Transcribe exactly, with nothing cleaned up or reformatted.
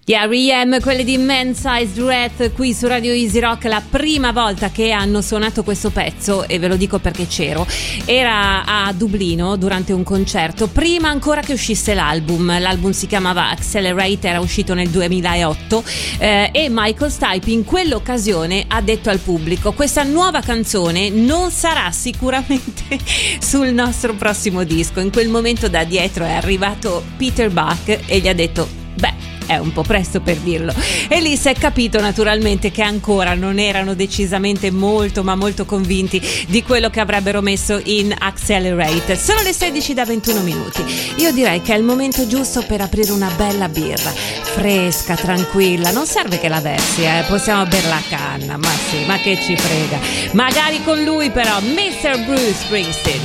Yeah, R E M, quelli di Man-Sized Wrath qui su Radio Easy Rock. La prima volta che hanno suonato questo pezzo, e ve lo dico perché c'ero, era a Dublino durante un concerto, prima ancora che uscisse l'album. L'album si chiamava Accelerate, era uscito nel duemilaotto, eh, e Michael Stipe in quell'occasione ha detto al pubblico: questa nuova canzone non sarà sicuramente sul nostro prossimo disco. In quel momento da dietro è arrivato Peter Buck e gli ha detto: beh, è un po' presto per dirlo. E lì si è capito naturalmente che ancora non erano decisamente molto ma molto convinti di quello che avrebbero messo in Accelerate. Sono le sedici da ventuno minuti. Io direi che è il momento giusto per aprire una bella birra, fresca, tranquilla. Non serve che la versi, eh? Possiamo berla a canna, ma sì, ma che ci frega. Magari con lui però, mister Bruce Springsteen.